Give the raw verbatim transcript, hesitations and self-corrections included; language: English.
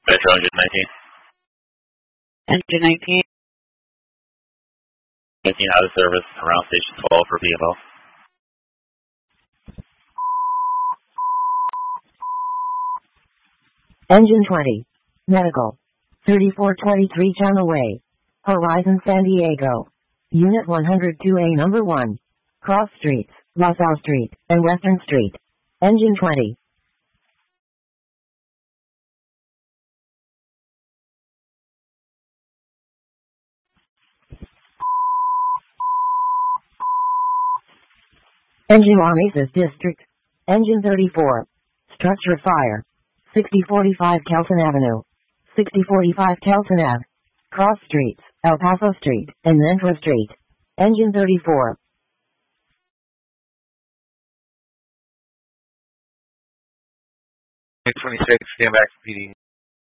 Metro Engine nineteen. Engine nineteen. nineteen out of service around station twelve for V F L. Engine twenty. Medical. thirty-four twenty-three Channel Way. Horizon San Diego. Unit one oh two A number one. Cross Streets, LaSalle Street, and Western Street. Engine twenty. Engine Oasis District. Engine thirty-four. Structure fire. sixty forty-five Kelson Avenue. sixty forty-five Kelson Ave. Cross Streets, El Paso Street, and Central Street. Engine thirty-four. twenty-six, stand back, P D.